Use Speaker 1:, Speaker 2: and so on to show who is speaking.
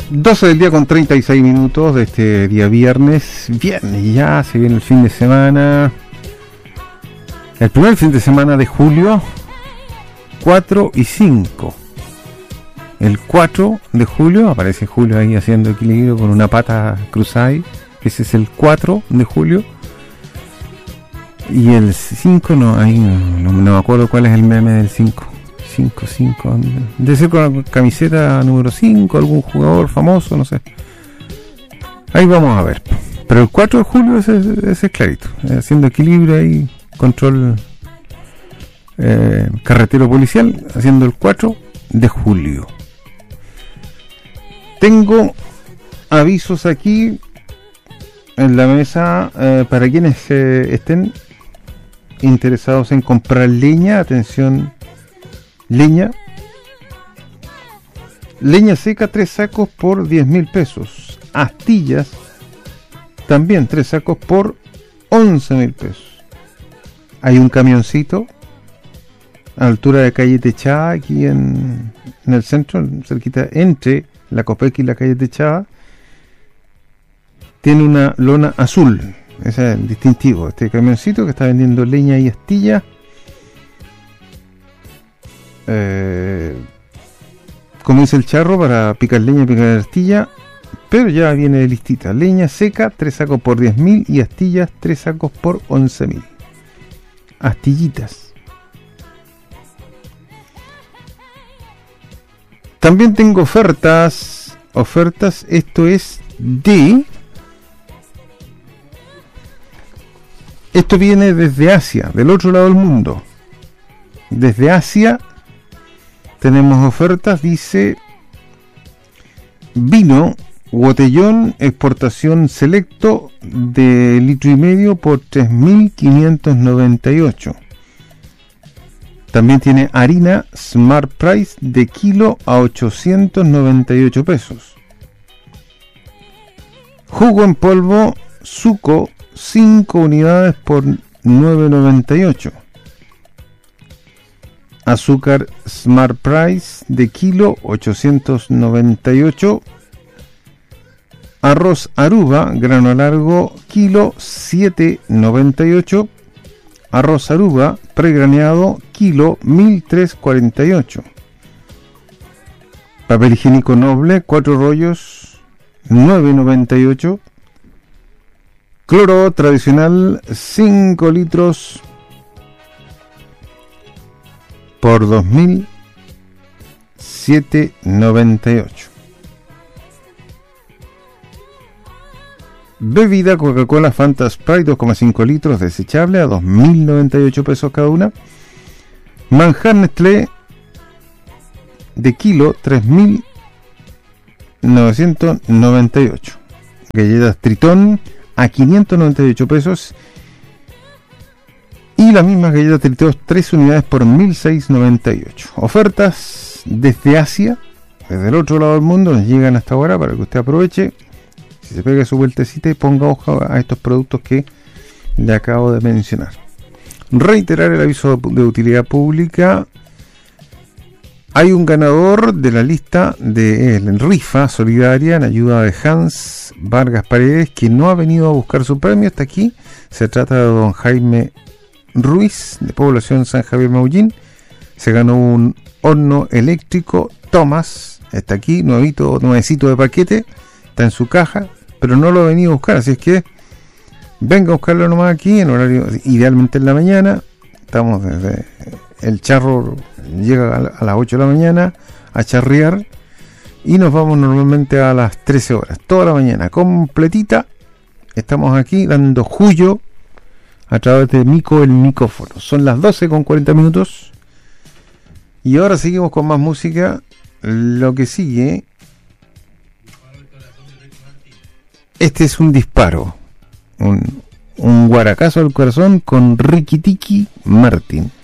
Speaker 1: 12 del día con 36 minutos de este día viernes. Viernes, ya se viene el fin de semana. El primer fin de semana de julio, 4 y 5. El 4 de julio, aparece Julio ahí haciendo equilibrio con una pata cruzada. Ese es el 4 de julio. Y el 5, no me acuerdo cuál es el meme del 5. 5, debe ser con la camiseta número 5, algún jugador famoso, no sé. Ahí vamos a ver. Pero el 4 de julio ese es clarito, haciendo equilibrio ahí, control carretero policial, haciendo el 4 de julio. Tengo avisos aquí en la mesa para quienes estén interesados en comprar leña. Atención, leña seca, 3 sacos por 10.000 pesos. Astillas también 3 sacos por 11.000 pesos. Hay un camioncito a la altura de calle Techada, aquí en el centro, cerquita entre la Copec y la calle Techada. Tiene una lona azul, ese es el distintivo. Este camioncito que está vendiendo leña y astillas. Como dice el charro, para picar leña y picar astilla, pero ya viene listita. Leña seca, 3 sacos por 10.000 y astillas, 3 sacos por 11.000. Astillitas. También tengo ofertas, esto es esto viene desde Asia, del otro lado del mundo. Desde Asia tenemos ofertas, dice: vino botellón exportación selecto de 1,5 litros por 3.598. También tiene harina Smart Price de kilo a 898 pesos. Jugo en polvo Suco, 5 unidades por 9,98. Azúcar Smart Price de kilo 898. Arroz Aruba grano largo kilo 7,98. Arroz Aruba pregraneado kilo 1.348. Papel higiénico noble 4 rollos 9,98. Cloro tradicional 5 litros por 2.798. Bebida Coca-Cola Fanta Sprite 2,5 litros desechable a 2.098 pesos cada una. Manjar Nestlé de kilo 3.998. Galletas Tritón a 598 pesos. Y las mismas galletas Tritón 3 unidades por 1.698. Ofertas desde Asia, desde el otro lado del mundo, nos llegan hasta ahora para que usted aproveche. Si se pega su vueltecita y ponga ojo a estos productos que le acabo de mencionar. Reiterar el aviso de utilidad pública. Hay un ganador de la lista de rifa solidaria en ayuda de Hans Vargas Paredes, que no ha venido a buscar su premio hasta aquí. Se trata de don Jaime Ruiz, de población San Javier Maullín. Se ganó un horno eléctrico Thomas. Está aquí, nuevecito de paquete. Está en su caja, pero no lo ha venido a buscar, así es que venga a buscarlo nomás aquí en horario, idealmente en la mañana. Estamos desde el charro, llega a las 8 de la mañana a charrear y nos vamos normalmente a las 13 horas, toda la mañana completita. Estamos aquí dando juyo a través de Mico el micófono. Son las 12 con 40 minutos y ahora seguimos con más música. Lo que sigue, este es un disparo, un guaracazo al corazón con Ricky Tiki Martin.